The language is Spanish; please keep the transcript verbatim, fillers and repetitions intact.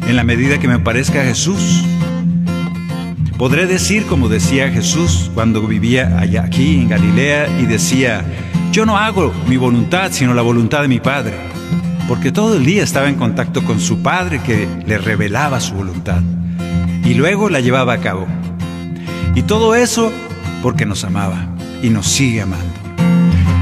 en la medida que me parezca a Jesús. Podré decir como decía Jesús cuando vivía allá aquí en Galilea y decía: yo no hago mi voluntad sino la voluntad de mi Padre, porque todo el día estaba en contacto con su Padre que le revelaba su voluntad y luego la llevaba a cabo. Y todo eso porque nos amaba y nos sigue amando.